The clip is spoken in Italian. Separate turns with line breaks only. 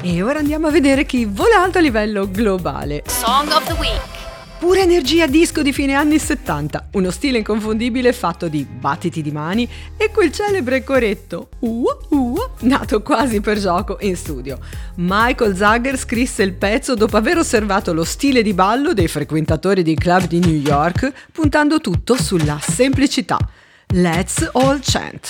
E ora andiamo a vedere chi vola alto a livello globale.
Song of the Week.
Pura energia disco di fine anni 70, uno stile inconfondibile fatto di battiti di mani e quel celebre coretto nato quasi per gioco in studio. Michael Zager scrisse il pezzo dopo aver osservato lo stile di ballo dei frequentatori di club di New York, puntando tutto sulla semplicità. Let's all chant.